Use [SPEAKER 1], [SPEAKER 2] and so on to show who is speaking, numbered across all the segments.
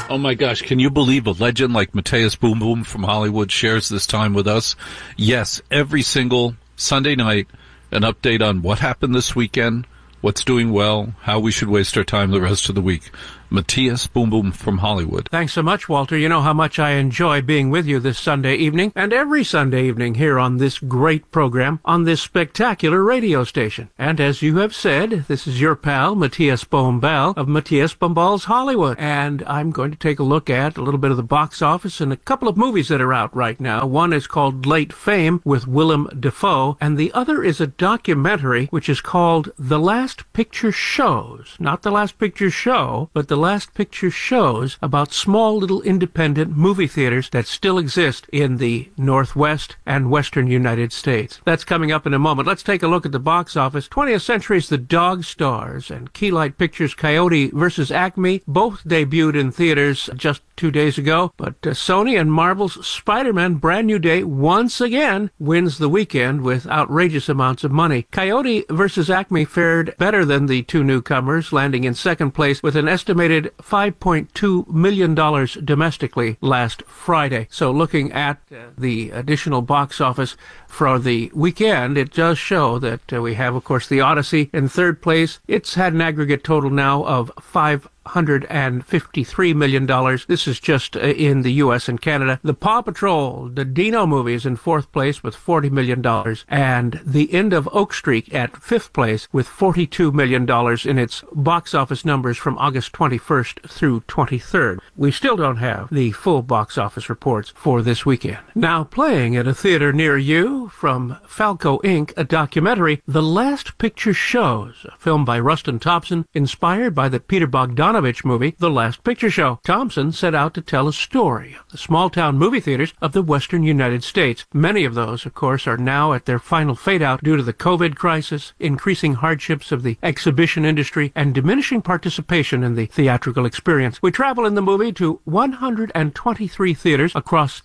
[SPEAKER 1] Oh my gosh, can you believe a legend like Matthias Boom Boom from Hollywood shares this time with us? Yes, every single Sunday night, an update on what happened this weekend, what's doing well, how we should waste our time the rest of the week. Matthias Boom Boom from Hollywood.
[SPEAKER 2] Thanks so much, Walter. You know how much I enjoy being with you this Sunday evening and every Sunday evening here on this great program on this spectacular radio station. And as you have said, this is your pal, Matthias Bombal of Matthias Bombal's Hollywood. And I'm going to take a look at a little bit of the box office and a couple of movies that are out right now. One is called Late Fame with Willem Dafoe, and the other is a documentary which is called The Last Picture Shows. Not The Last Picture Show, but The Last Picture Shows, about small little independent movie theaters that still exist in the Northwest and Western United States. That's coming up in a moment. Let's take a look at the box office. 20th Century's The Dog Stars and Keylight Pictures' Coyote vs. Acme both debuted in theaters just 2 days ago, but Sony and Marvel's Spider-Man Brand New Day once again wins the weekend with outrageous amounts of money. Coyote vs. Acme fared better than the two newcomers, landing in second place with an estimated $5.2 million domestically last Friday. So looking at the additional box office for the weekend, it does show that we have, of course, The Odyssey in third place. It's had an aggregate total now of $553 million. This is just in the U.S. and Canada. The Paw Patrol, the Dino movie, is in fourth place with $40 million, and The End of Oak Street at fifth place with $42 million in its box office numbers from August 21st through 23rd. We still don't have the full box office reports for this weekend. Now playing at a theater near you, from Falco Inc., a documentary, The Last Picture Shows, a film by Rustin Thompson, inspired by the Peter Bogdanovich movie, The Last Picture Show. Thompson set out to tell a story of the small-town movie theaters of the western United States. Many of those, of course, are now at their final fade-out due to the COVID crisis, increasing hardships of the exhibition industry, and diminishing participation in the theatrical experience. We travel in the movie to 123 theaters across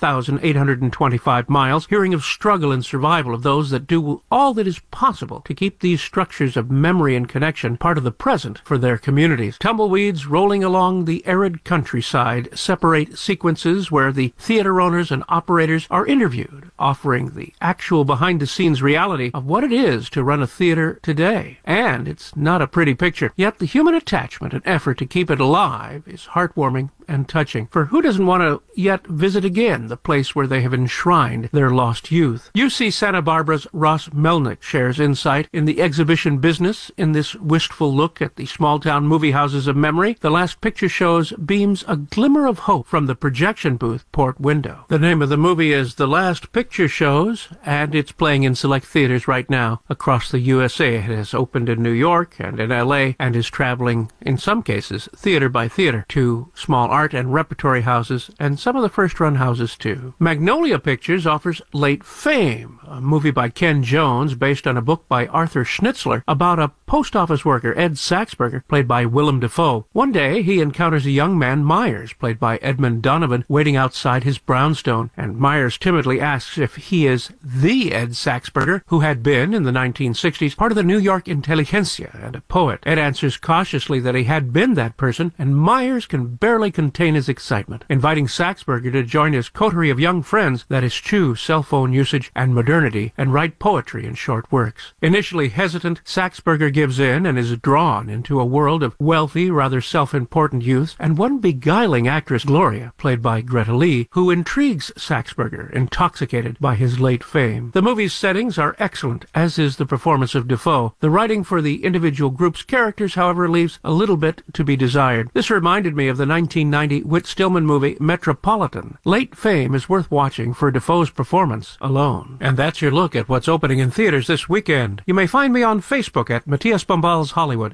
[SPEAKER 2] 10,825 miles, hearing of struggle and survival of those that do all that is possible to keep these structures of memory and connection part of the present for their communities. Tumbleweeds rolling along the arid countryside separate sequences where the theater owners and operators are interviewed, offering the actual behind-the-scenes reality of what it is to run a theater today. And it's not a pretty picture, yet the human attachment and effort to keep it alive is heartwarming and touching. For who doesn't want to yet visit again the place where they have enshrined their lost youth? UC Santa Barbara's Ross Melnick shares insight in the exhibition business in this wistful look at the small-town movie houses of memory. The Last Picture Shows beams a glimmer of hope from the projection booth port window. The name of the movie is The Last Picture Shows, and it's playing in select theaters right now across the USA. It has opened in New York and in LA and is traveling, in some cases, theater by theater to small art and repertory houses and some of the first-run houses, too. Magnolia Pictures offers Late Fame, a movie by Ken Jones based on a book by Arthur Schnitzler about a post office worker, Ed Saxberger, played by Willem Dafoe. One day, he encounters a young man, Myers, played by Edmund Donovan, waiting outside his brownstone, and Myers timidly asks if he is the Ed Saxberger, who had been, in the 1960s, part of the New York intelligentsia and a poet. Ed answers cautiously that he had been that person, and Myers can barely contain his excitement, inviting Saxberger to join his coterie of young friends that eschew cell phone usage and modernity and write poetry in short works. Initially hesitant, Saxberger gives in and is drawn into a world of wealthy, rather self-important youths, and one beguiling actress, Gloria, played by Greta Lee, who intrigues Saxberger, intoxicated by his late fame. The movie's settings are excellent, as is the performance of Dafoe. The writing for the individual group's characters, however, leaves a little bit to be desired. This reminded me of the 1990 Whit Stillman movie Metropolitan. Late Fame is worth watching for Dafoe's performance alone. And that's your look at what's opening in theaters this weekend. You may find me on Facebook at Matthias Bombal's Hollywood,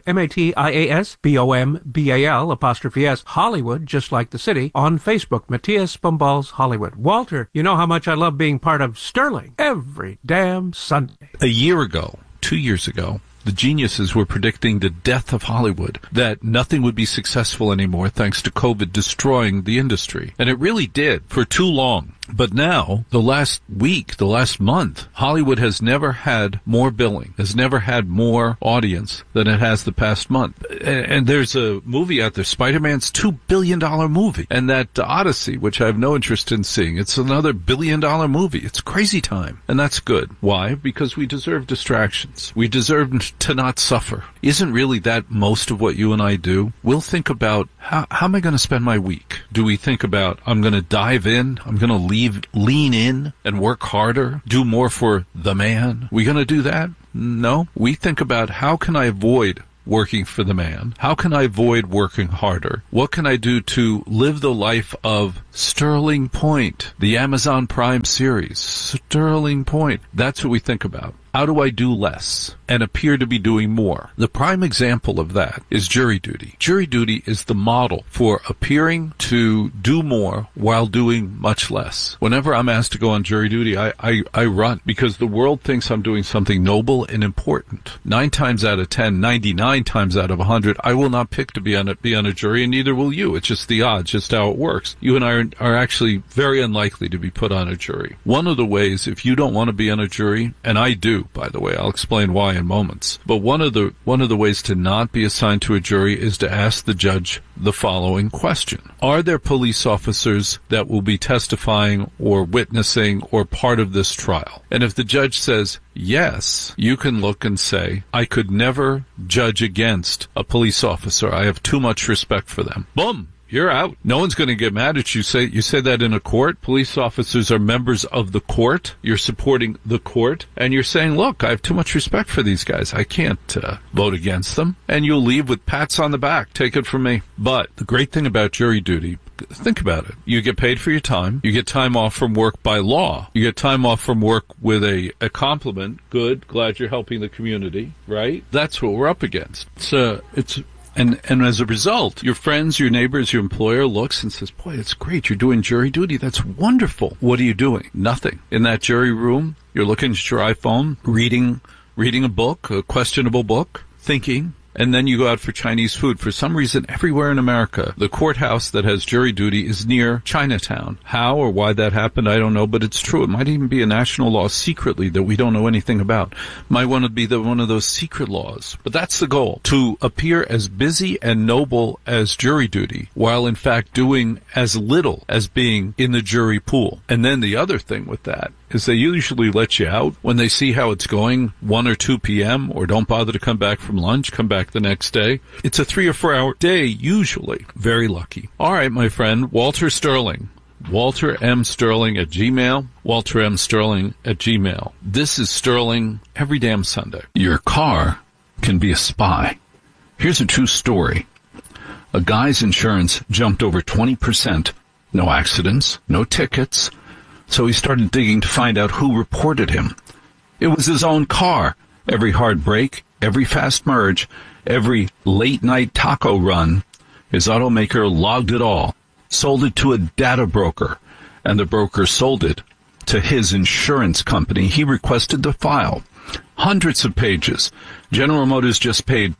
[SPEAKER 2] MATIASBOMBAL''S Hollywood, just like the city, on Facebook, Matthias Bombal's Hollywood. Walter, you know how much I love being part of Sterling every damn Sunday.
[SPEAKER 1] A year ago, 2 years ago, the geniuses were predicting the death of Hollywood, that nothing would be successful anymore thanks to COVID destroying the industry. And it really did for too long. But now, the last week, the last month, Hollywood has never had more billing, has never had more audience than it has the past month. And there's a movie out there, Spider-Man's $2 billion movie. And that Odyssey, which I have no interest in seeing, it's another $1 billion movie. It's crazy time. And that's good. Why? Because we deserve distractions. We deserve to not suffer. Isn't really that most of what you and I do? We'll think about, how am I going to spend my week? Do we think about, I'm going to dive in, I'm going to lean in and work harder, do more for the man? We going to do that? No. We think about, how can I avoid working for the man? How can I avoid working harder? What can I do to live the life of Sterling Point, the Amazon Prime series? Sterling Point. That's what we think about. How do I do less and appear to be doing more? The prime example of that is jury duty. Jury duty is the model for appearing to do more while doing much less. Whenever I'm asked to go on jury duty, I run, because the world thinks I'm doing something noble and important. 9 times out of 10, 99 times out of 100, I will not pick to be on a jury, and neither will you. It's just the odds, just how it works. You and I are actually very unlikely to be put on a jury. One of the ways, if you don't want to be on a jury, and I do, by the way, I'll explain why in moments. But one of the ways to not be assigned to a jury is to ask the judge the following question. Are there police officers that will be testifying or witnessing or part of this trial? And if the judge says yes, you can look and say, I could never judge against a police officer. I have too much respect for them. Boom. You're out. No one's going to get mad at you. You say that in a court. Police officers are members of the court. You're supporting the court. And you're saying, look, I have too much respect for these guys. I can't vote against them. And you'll leave with pats on the back. Take it from me. But the great thing about jury duty, think about it. You get paid for your time. You get time off from work by law. You get time off from work with a compliment. Good. Glad you're helping the community. Right? That's what we're up against. And as a result, your friends, your neighbors, your employer looks and says, boy, it's great. You're doing jury duty. That's wonderful. What are you doing? Nothing. In that jury room, you're looking at your iPhone, reading a book, a questionable book, thinking, and then you go out for Chinese food. For some reason, everywhere in America, the courthouse that has jury duty is near Chinatown. How or why that happened, I don't know, but it's true. It might even be a national law secretly that we don't know anything about. Might want to be one of those secret laws. But that's the goal, to appear as busy and noble as jury duty, while in fact doing as little as being in the jury pool. And then the other thing with that is they usually let you out when they see how it's going, 1 or 2 p.m., or don't bother to come back from lunch, come back the next day. It's a 3 or 4 hour day, usually. Very lucky. All right, my friend, Walter Sterling. Walter M. Sterling at Gmail. Walter M. Sterling at Gmail. This is Sterling every damn Sunday. Your car can be a spy. Here's a true story. A guy's insurance jumped over 20%. No accidents, no tickets. So he started digging to find out who reported him. It was his own car. Every hard brake, every fast merge, every late-night taco run, his automaker logged it all, sold it to a data broker, and the broker sold it to his insurance company. He requested the file. Hundreds of pages. General Motors just paid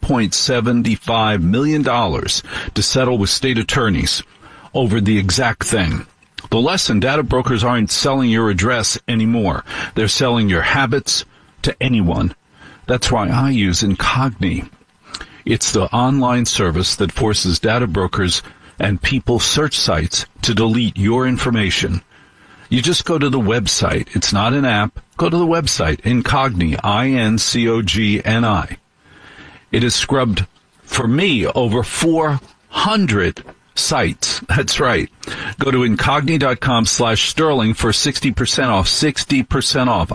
[SPEAKER 1] $12.75 million to settle with state attorneys over the exact thing. The lesson, data brokers aren't selling your address anymore. They're selling your habits to anyone. That's why I use Incogni. It's the online service that forces data brokers and people search sites to delete your information. You just go to the website. It's not an app. Go to the website, Incogni, Incogni. It has scrubbed, for me, over 400 sites. That's right. Go to incogni.com/Sterling for 60% off. 60% off.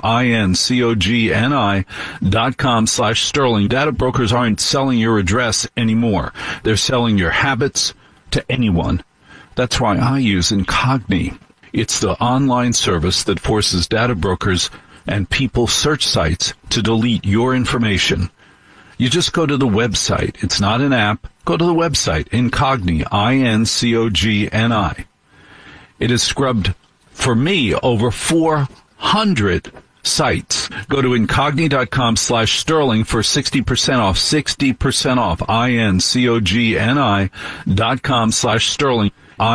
[SPEAKER 1] Incogni.com/Sterling. Data brokers aren't selling your address anymore. They're selling your habits to anyone. That's why I use Incogni. It's the online service that forces data brokers and people search sites to delete your information. You just go to the website. It's not an app. Go to the website, Incogni, Incogni. It has scrubbed, for me, over 400 sites. Go to Incogni.com/Sterling for 60% off. 60% off. INCOGNI.com/Sterling.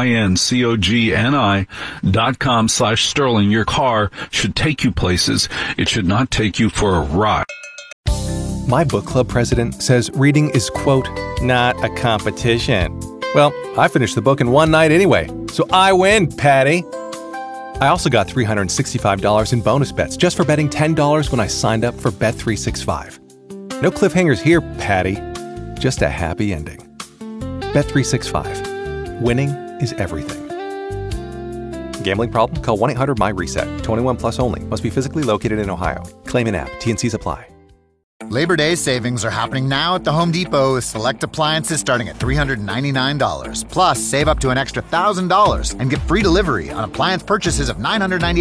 [SPEAKER 1] INCOGNI.com/Sterling. Your car should take you places. It should not take you for a ride.
[SPEAKER 3] My book club president says reading is, quote, not a competition. Well, I finished the book in one night anyway, so I win, Patty. I also got $365 in bonus bets just for betting $10 when I signed up for Bet365. No cliffhangers here, Patty. Just a happy ending. Bet365. Winning is everything. Gambling problem? Call 1-800-MY-RESET. 21 plus only. Must be physically located in Ohio. Claim in app. T&Cs apply.
[SPEAKER 4] Labor Day savings are happening now at the Home Depot with select appliances starting at $399. Plus, save up to an extra $1,000 and get free delivery on appliance purchases of $998.